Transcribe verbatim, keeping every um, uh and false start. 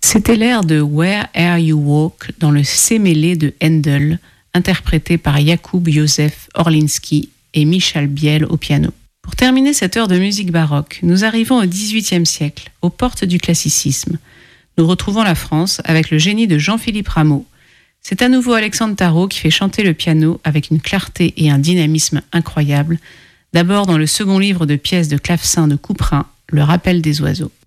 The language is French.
C'était l'air de Where Are You Walk dans le C mêlé de Handel, interprété par Jakub Józef Orliński et Michal Biel au piano. Pour terminer cette heure de musique baroque, nous arrivons au dix-huitième siècle, aux portes du classicisme. Nous retrouvons la France avec le génie de Jean-Philippe Rameau. C'est à nouveau Alexandre Tarot qui fait chanter le piano avec une clarté et un dynamisme incroyables, d'abord dans le second livre de pièces de clavecin de Couperin, Le Rappel des oiseaux.